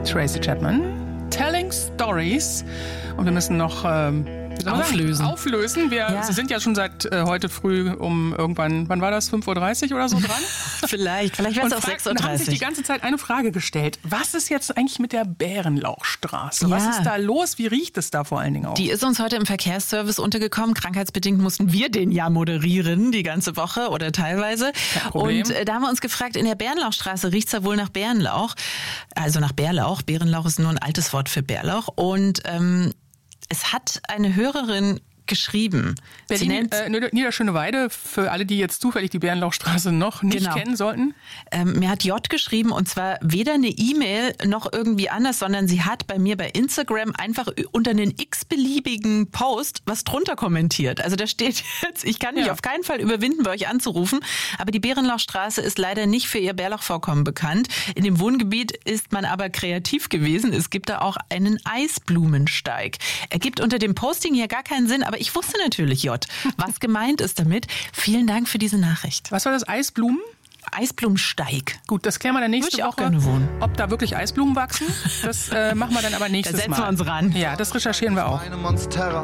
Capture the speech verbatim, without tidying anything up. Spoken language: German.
Tracy Chapman, Telling Stories. Und wir müssen noch ähm, auflösen. auflösen. Wir ja. sind ja schon seit äh, heute früh um irgendwann, wann war das, fünf Uhr dreißig oder so dran? vielleicht, vielleicht wird es auch frag, sechs Uhr dreißig. Und haben sich dreißig. die ganze Zeit eine Frage gestellt. Was ist jetzt eigentlich mit der Bärenlauchstraße? Ja. Was ist da los? Wie riecht es da vor allen Dingen auch? Die ist uns heute im Verkehrsservice untergekommen. Krankheitsbedingt mussten wir den ja moderieren, die ganze Woche oder teilweise. Kein Problem. Und äh, da haben wir uns gefragt, in der Bärenlauchstraße riecht es da wohl nach Bärenlauch. Also nach Bärlauch. Bärenlauch ist nur ein altes Wort für Bärlauch. Und ähm, es hat eine Hörerin geschrieben. Berlin, äh, Niederschöneweide, für alle, die jetzt zufällig die Bärenlauchstraße noch nicht genau. kennen sollten. Ähm, mir hat J geschrieben und zwar weder eine E-Mail noch irgendwie anders, sondern sie hat bei mir bei Instagram einfach unter einen x-beliebigen Post was drunter kommentiert. Also da steht jetzt, ich kann mich ja. auf keinen Fall überwinden, bei euch anzurufen, aber die Bärenlauchstraße ist leider nicht für ihr Bärlauchvorkommen bekannt. In dem Wohngebiet ist man aber kreativ gewesen. Es gibt da auch einen Eisblumensteig. Ergibt unter dem Posting hier gar keinen Sinn, aber ich wusste natürlich, J, was gemeint ist damit. Vielen Dank für diese Nachricht. Was war das? Eisblumen? Eisblumensteig. Gut, das klären wir dann nächste Würde ich auch Woche, gerne wohnen. ob da wirklich Eisblumen wachsen. Das äh, machen wir dann aber nächstes Da setzen Mal. wir uns ran. Ja, das recherchieren wir auch.